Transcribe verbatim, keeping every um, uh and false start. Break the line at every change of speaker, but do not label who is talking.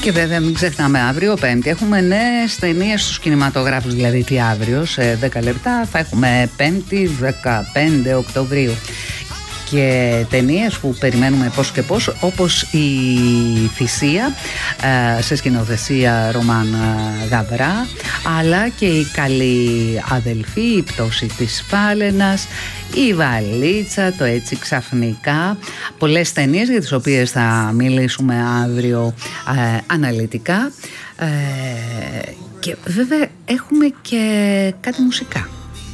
Και βέβαια μην ξεχνάμε, αύριο Πέμπτη έχουμε νέες ταινίες στους κινηματογράφους. Δηλαδή τι αύριο σε δέκα λεπτά θα έχουμε Πέμπτη δεκαπέντε Οκτωβρίου. Και ταινίες που περιμένουμε πώς και πώς, όπως η Θυσία σε σκηνοθεσία Ρωμάν Γαβρά, αλλά και η Καλή Αδελφή, η Πτώση της Φάλαινας, η Βαλίτσα, το Έτσι Ξαφνικά. Πολλές ταινίες για τις οποίες θα μιλήσουμε αύριο ε, αναλυτικά, ε, και βέβαια έχουμε και κάτι μουσικά.